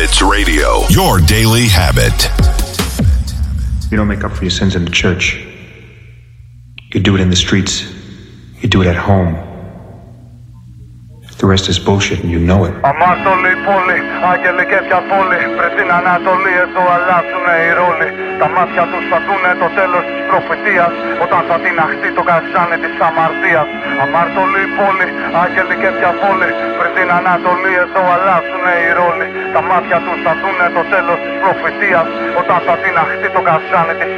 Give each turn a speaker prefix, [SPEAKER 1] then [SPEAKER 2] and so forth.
[SPEAKER 1] Habits Radio, your daily habit.
[SPEAKER 2] You don't make up for your sins in the church. You do it in the streets. You do it at home. The rest is bullshit and you know it.
[SPEAKER 3] Αμάρτωλοι πόλοι, άγγελοι και διαβόλοι, πριν την Ανατολή εδώ αλλάζουνε οι ρόλοι. Τα μάτια τους θα δούνε το τέλος της προφητείας, όταν θα τιναχτεί το καζάνι της αμαρτίας. Αμάρτωλοι πόλοι, άγγελοι και διαβόλοι, πριν την Ανατολή εδώ αλλάζουνε οι ρόλοι. Τα μάτια τους θα δούνε το τέλος της προφητείας, όταν θα τιναχτεί το καζάνι της